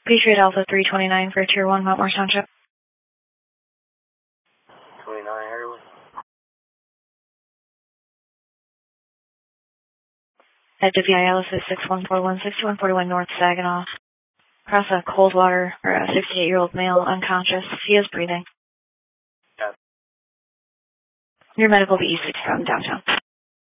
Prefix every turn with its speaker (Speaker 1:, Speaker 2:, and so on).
Speaker 1: Patriot Alpha 329 for Tier 1, Mount Morris Township.
Speaker 2: 29, Harley.
Speaker 1: At WIL is 6141, 6141 North Saginaw. Across a cold water, or a 68-year-old male, unconscious. He is breathing.
Speaker 2: Yeah.
Speaker 1: Your medical will be E6 from downtown.